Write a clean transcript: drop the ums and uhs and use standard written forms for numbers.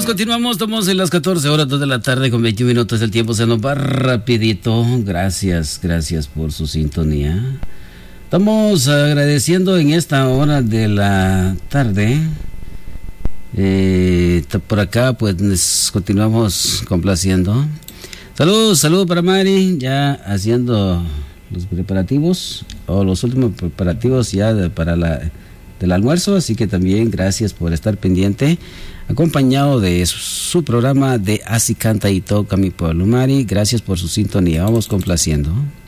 continuamos. Estamos en las 14 horas de la tarde con 21 minutos. El tiempo se nos va rapidito. Gracias por su sintonía. Estamos agradeciendo en esta hora de la tarde. Por acá pues continuamos complaciendo. Salud para Mari, ya haciendo los preparativos o los últimos preparativos ya para del almuerzo, así que también gracias por estar pendiente, acompañado de su programa de Así Canta y Toca Mi Pueblo. Mari, gracias por su sintonía, vamos complaciendo.